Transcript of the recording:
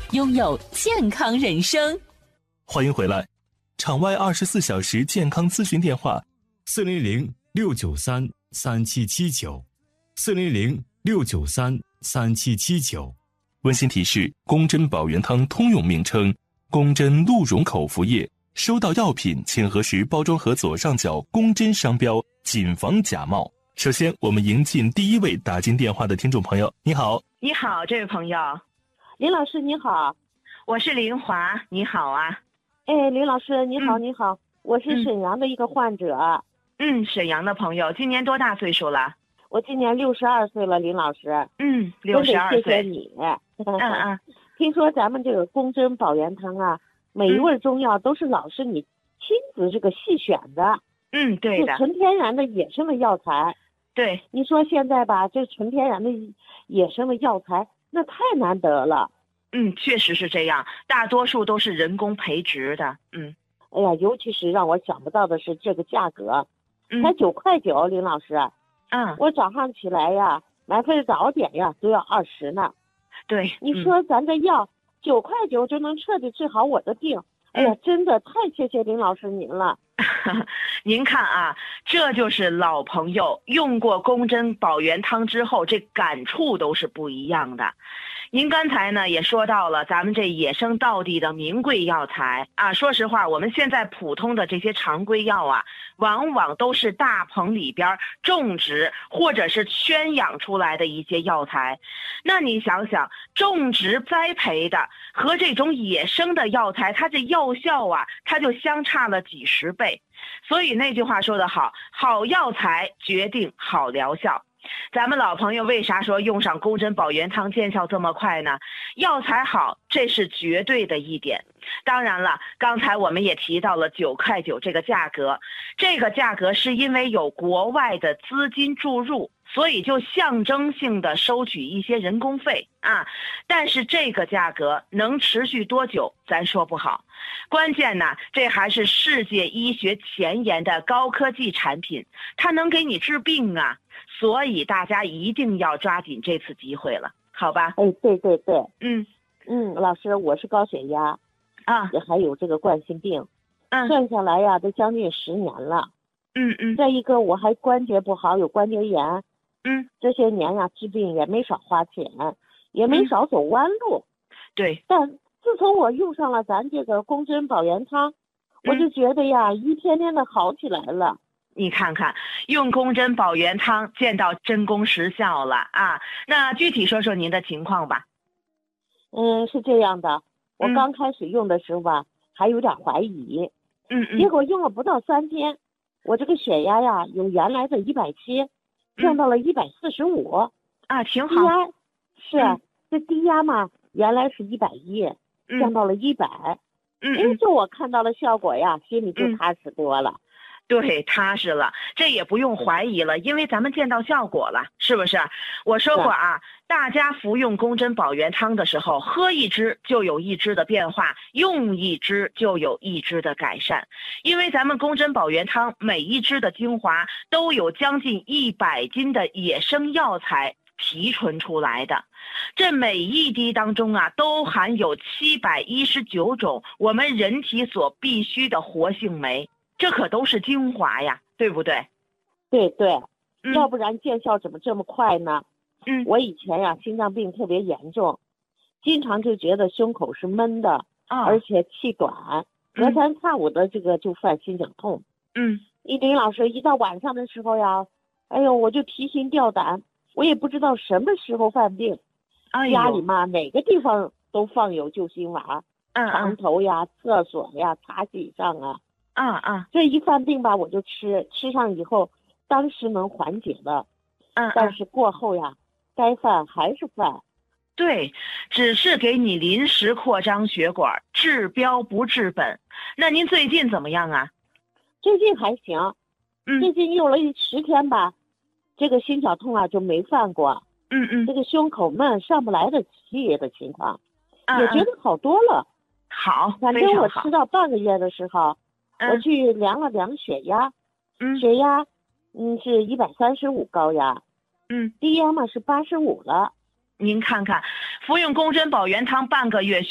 拥有健康人生。 欢迎回来，场外24小时健康咨询电话：400-693-3779，400-693-3779。温馨提示：宫针保元汤通用名称，宫针鹿茸口服液。收到药品请核实包装盒左上角宫针商标，谨防假冒。首先，我们迎进第一位打进电话的听众朋友。你好。 你好，这位朋友。 林老师你好。 我是林华，你好啊。 林老师你好，你好，我是沈阳的一个患者。 沈阳的朋友，今年多大岁数了？ 我今年62岁了，林老师。 62岁。 谢谢你。听说咱们这个宫针保元汤啊，每一味中药都是老师你亲自这个细选的。 对的。 是纯天然的野生的药材。 对。 你说现在吧，这纯天然的野生的药材那太难得了。 确实是这样，大多数都是人工培植的。 哎呀，尤其是让我想不到的是这个价格，才9块9，林老师。我早上起来呀，买份早点呀，都要20呢。 对。 你说咱这药9块9就能彻底治好我的病，哎呀，真的太谢谢林老师您了。 您看啊，这就是老朋友用过宫针保元汤之后，这感触都是不一样的。您刚才呢也说到了咱们这野生道地的名贵药材啊，说实话，我们现在普通的这些常规药啊，往往都是大棚里边种植或者是圈养出来的一些药材。那你想想，种植栽培的和这种野生的药材，它这药效啊，它就相差了几十倍。所以那句话说得好，好药材决定好疗效。咱们老朋友为啥说用上宫针保元汤见效这么快呢？药材好，这是绝对的一点。当然了，刚才我们也提到了9块9这个价格，这个价格是因为有国外的资金注入，所以就象征性的收取一些人工费啊。但是这个价格能持续多久，咱说不好。关键呢，这还是世界医学前沿的高科技产品，它能给你治病啊。所以大家一定要抓紧这次机会了，好吧？ 对。老师，我是高血压啊，还有这个冠心病，算下来呀，都将近10年了。再一个我还关节不好，有关节炎。这些年呀，治病也没少花钱，也没少走弯路。 对。 但自从我用上了咱这个宫针保元汤，我就觉得呀，一天天的好起来了。 你看看，用宫针保元汤见到真功实效了啊！那具体说说您的情况吧。 是这样的，我刚开始用的时候吧，还有点怀疑。结果用了不到3天，我这个血压呀，由原来的170降到了145。 挺好。 低压是这低压嘛，原来是110，降到了100。就我看到了效果呀，心里就踏实多了。 对，踏实了，这也不用怀疑了，因为咱们见到效果了，是不是？我说过啊，大家服用宫针保元汤的时候，喝1支就有1支的变化，用1支就有1支的改善。因为咱们宫针保元汤每1支的精华都有将近100斤的野生药材提纯出来的，这每1滴当中啊，都含有719种我们人体所必需的活性酶。这可都是精华呀，对不对？ 对，要不然见效怎么这么快呢？我以前呀，心脏病特别严重，经常就觉得胸口是闷的，而且气短，隔3差5的这个就犯心绞痛。林老师一到晚上的时候呀，我就提心吊胆，我也不知道什么时候犯病。家里嘛，哪个地方都放有救心丸，床头呀、厕所呀、茶几上啊。这一犯病吧，我就吃上以后，当时能缓解了。但是过后呀，该犯还是犯。 对，只是给你临时扩张血管，治标不治本。那您最近怎么样啊？ 最近还行。最近用了10天吧，这个心绞痛啊就没犯过。这个胸口闷上不来的气的情况，也觉得好多了。 好， 反正我吃到半个月的时候，我去量了量血压，血压是135高压，低压嘛是85了。 您看看，服用宫针保元汤半个月。